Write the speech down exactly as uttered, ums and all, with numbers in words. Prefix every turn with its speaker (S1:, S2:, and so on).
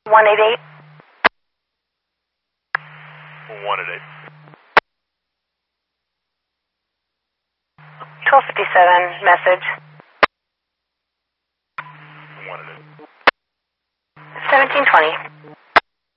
S1: one eight eight.
S2: one eight eight.
S1: twelve fifty-seven, message.
S2: one eight eight.
S1: seventeen twenty.